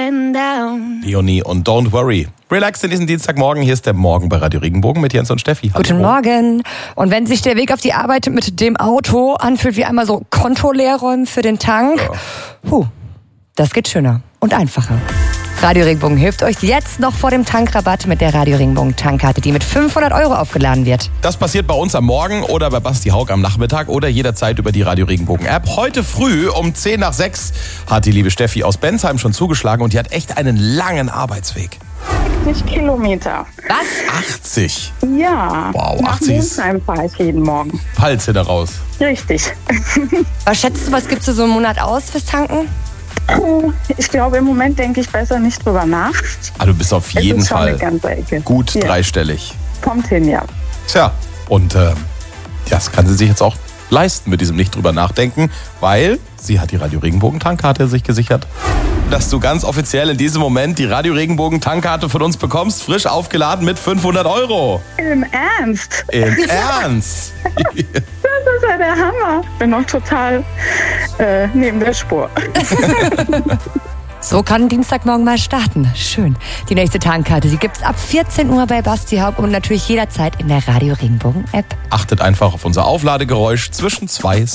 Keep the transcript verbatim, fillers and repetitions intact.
going down. Leonie und Don't Worry. Relax in diesen Dienstagmorgen. Hier ist der Morgen bei Radio Regenbogen mit Jens und Steffi. Hallo. Guten Morgen. Und wenn sich der Weg auf die Arbeit mit dem Auto anfühlt wie einmal so Konto leerräumen für den Tank, Ja. puh, das geht schöner und einfacher. Radio Regenbogen hilft euch jetzt noch vor dem Tankrabatt mit der Radio Regenbogen Tankkarte, die mit fünfhundert Euro aufgeladen wird. Das passiert bei uns am Morgen oder bei Basti Haug am Nachmittag oder jederzeit über die Radio Regenbogen App. Heute früh um zehn nach sechs hat die liebe Steffi aus Bensheim schon zugeschlagen und die hat echt einen langen Arbeitsweg. achtzig Kilometer. Was? achtzig. Ja. Wow, Nach achtzig ist- Monsheim fahre ich jeden Morgen. Pals hinter raus. Richtig. Was schätzt du, was gibst du so einen Monat aus fürs Tanken? Ich glaube, im Moment denke ich besser nicht drüber nach. Ah, du bist auf Es jeden ist schon Fall eine ganze Ecke. gut Ja. dreistellig. Kommt hin, ja. Tja, und äh, das kann sie sich jetzt auch leisten mit diesem nicht drüber nachdenken, weil sie hat die Radio Regenbogen Tankkarte sich gesichert. Dass du ganz offiziell in diesem Moment die Radio Regenbogen Tankkarte von uns bekommst, frisch aufgeladen mit fünfhundert Euro. Im Ernst? Im Ernst? Das ist ja der Hammer. Ich bin noch total äh, neben der Spur. So kann Dienstagmorgen mal starten. Schön. Die nächste Tankkarte, die gibt's ab vierzehn Uhr bei Basti Haug und natürlich jederzeit in der Radio Regenbogen App. Achtet einfach auf unser Aufladegeräusch zwischen zwei